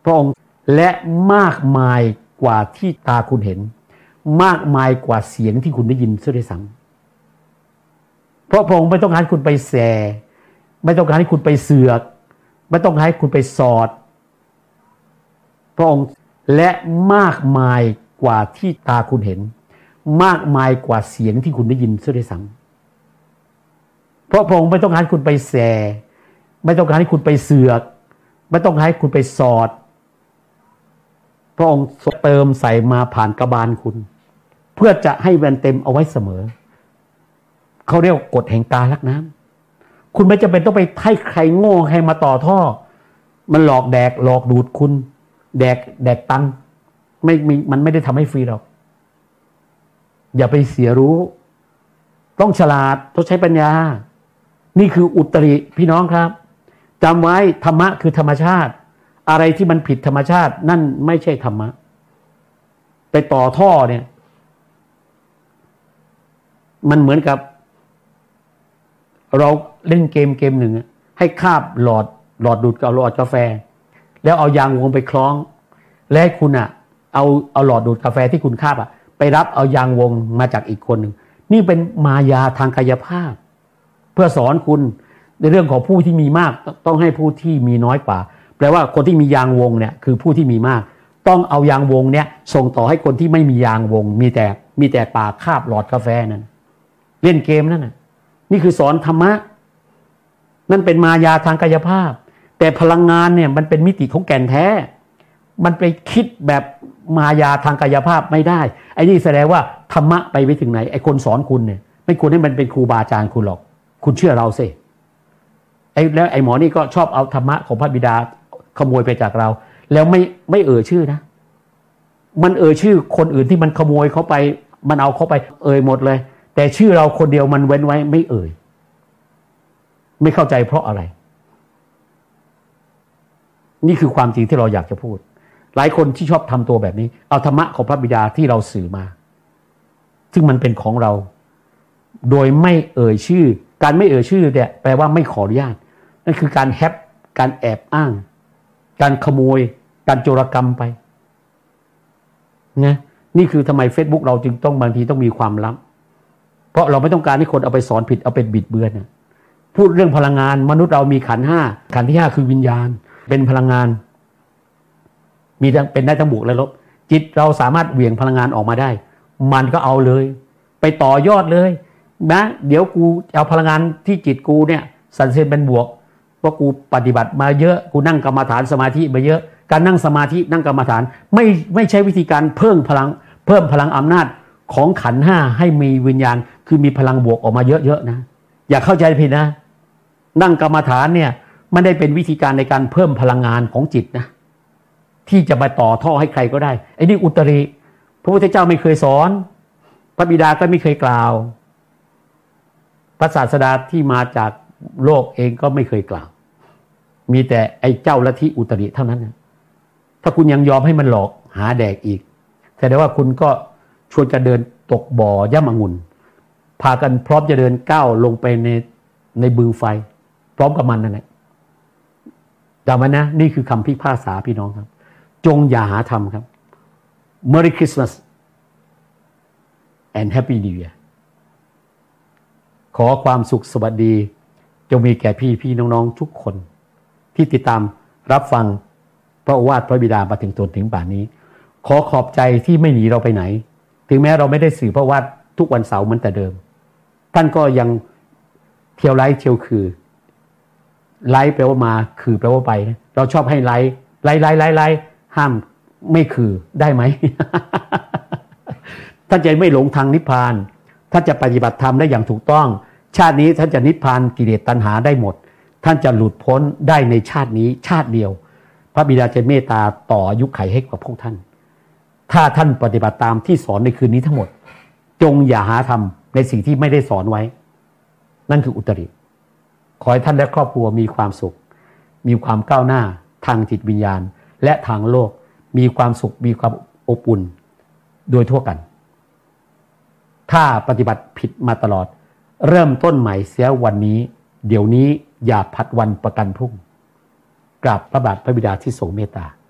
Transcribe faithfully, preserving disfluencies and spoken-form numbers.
พระองค์และมากมายกว่าที่ตาคุณเห็นมากมายกว่าเสียงที่คุณได้ยินเสียด้วยซ้ำเพราะพระองค์ไม่ต้องการให้คุณไปแสไม่ต้องการให้คุณไปเสือกไม่ต้องการให้คุณไปสอดพระองค์และมากมายกว่าที่ตาคุณเห็นมากมายกว่าเสียงที่คุณได้ยินเสียด้วยซ้ำเพราะพระองค์ไม่ต้องการให้คุณไปแสไม่ต้องการให้คุณไปเสือกไม่ต้องการให้คุณไปสอดพระองค์เติมใส่มาผ่านกระบาลคุณเพื่อจะให้มันเต็มเอาไว้เสมอเขาเรียกกฎแห่งกาลักน้ำคุณไม่จำเป็นต้องไปให้ใครโง่ให้มาต่อท่อมันหลอกแดกหลอกดูดคุณแดกแดกตังไม่มีมันไม่ได้ทำให้ฟรีหรอกอย่าไปเสียรู้ต้องฉลาดต้องใช้ปัญญานี่คืออุตริพี่น้องครับจำไว้ธรรมะคือธรรมชาติอะไรที่มันผิดธรรมชาตินั่นไม่ใช่ธรรมะไปต่อท่อเนี่ยมันเหมือนกับเราเล่นเกมเกมหนึ่งให้คาบหลอดหลอดดูดกับหลอดกาแฟแล้วเอายางวงไปคล้องและให้คุณอ่ะเอาเอาหลอดดูดกาแฟที่คุณคาบอ่ะไปรับเอายางวงมาจากอีกคนหนึ่งนี่เป็นมายาทางกายภาพเพื่อสอนคุณในเรื่องของผู้ที่มีมากต้องให้ผู้ที่มีน้อยกว่าแปลว่าคนที่มียางวงเนี่ยคือผู้ที่มีมากต้องเอายางวงเนี่ยส่งต่อให้คนที่ไม่มียางวงมีแต่มีแต่ปากคาบหลอดกาแฟนั่นเล่นเกมนั่นน่ะนี่คือสอนธรรมะนั่นเป็นมายาทางกายภาพแต่พลังงานเนี่ยมันเป็นมิติของแก่นแท้มันไปคิดแบบมายาทางกายภาพไม่ได้ไอ้นี่แสดงว่าธรรมะไปไม่ถึงไหนไอ้คนสอนคุณเนี่ยไม่ควรให้มันเป็นครูบาอาจารย์คุณหรอกคุณเชื่อเราสิไอ้แล้วไอ้หมอนี่ก็ชอบเอาธรรมะของพระบิดาขโมยไปจากเราแล้วไม่ไม่เอ่ยชื่อนะมันเอ่ยชื่อคนอื่นที่มันขโมยเขาไปมันเอาเขาไปเอ่ยหมดเลยแต่ชื่อเราคนเดียวมันเว้นไว้ไม่เอ่ยไม่เข้าใจเพราะอะไรนี่คือความจริงที่เราอยากจะพูดหลายคนที่ชอบทำตัวแบบนี้เอาธรรมะของพระบิดาที่เราสื่อมาซึ่งมันเป็นของเราโดยไม่เอ่ยชื่อการไม่เอ่ยชื่อเนี่ยแปลว่าไม่ขออนุญาตนั่นคือการแฮปการแอบอ้างการขโมยการโจรกรรมไปนะนี่คือทำไม Facebook เราจึงต้องบางทีต้องมีความลับเพราะเราไม่ต้องการให้คนเอาไปสอนผิดเอาเป็นบิดเบือนนะพูดเรื่องพลังงานมนุษย์เรามีขันธ์ห้าขันธ์ที่ห้าคือวิญญาณเป็นพลังงานมีทั้งเป็นได้ทั้งบวกและลบจิตเราสามารถเหวี่ยงพลังงานออกมาได้มันก็เอาเลยไปต่อยอดเลยนะเดี๋ยวกูเอาพลังงานที่จิตกูเนี่ยสันเซนเป็นบวกว่ากูปฏิบัติมาเยอะกูนั่งกรรมฐานสมาธิมาเยอะการนั่งสมาธินั่งกรรมฐานไม่ไม่ใช่วิธีการเพิ่มพลังเพิ่มพลังอำนาจของขันธ์ห้าให้มีวิญญาณคือมีพลังบวกออกมาเยอะๆนะอย่าเข้าใจผิดนะนั่งกรรมฐานเนี่ยไม่ได้เป็นวิธีการในการเพิ่มพลังงานของจิตนะที่จะไปต่อท่อให้ใครก็ได้ไอ้นี่อุตริพระพุทธเจ้าไม่เคยสอนพระบิดาก็ไม่เคยกล่าวพระศาสดาที่มาจากโลกเองก็ไม่เคยกล่าวมีแต่ไอ้เจ้าลัทธิอุตริเท่านั้นนะถ้าคุณยังยอมให้มันหลอกหาแดกอีกแสดงว่าคุณก็ชวนกันเดินตกบ่อย่ำองุ่นพากันพร้อมจะเดินก้าวลงไปในในบึงไฟพร้อมกับมันนั่นแหละจำไว้นะนี่คือคำพิพากษาพี่น้องครับจงอย่าหาทำครับ Merry Christmas and Happy New Year ขอความสุขสวัสดีจงมีแก่พี่พี่น้องๆทุกคนที่ติดตามรับฟังพระโอวาทพระบิดามาถึงตนถึงป่านนี้ขอขอบใจที่ไม่หนีเราไปไหนถึงแม้เราไม่ได้สื่อพระโอวาททุกวันเสาร์เหมือนแต่เดิมท่านก็ยังเที่ยวไลฟ์เที่ยวคือไลฟ์แปลว่ามาคือแปลว่าไปเราชอบให้ไลฟ์ไลฟ์ไลฟ์ไลฟ์ไลฟ์ห้ามไม่คือได้ไหม ท่านจะไม่หลงทางนิพพานท่านจะปฏิบัติธรรมได้อย่างถูกต้องชาตินี้ท่านจะนิพพานกิเลสตัณหาได้หมดท่านจะหลุดพ้นได้ในชาตินี้ชาติเดียวพระบิดาจะเมตตาต่ออายุขัยให้กับพวกท่านถ้าท่านปฏิบัติตามที่สอนในคืนนี้ทั้งหมดจงอย่าหาทำในสิ่งที่ไม่ได้สอนไว้นั่นคืออุตริขอให้ท่านและครอบครัวมีความสุขมีความก้าวหน้าทางจิตวิญญาณและทางโลกมีความสุขมีความอบอุ่นโดยทั่วกันถ้าปฏิบัติผิดมาตลอดเริ่มต้นใหม่เสียวันนี้เดี๋ยวนี้อย่าผัดวันประกันพรุ่งกราบพระบาทพระบิดาที่ทรงเมตตา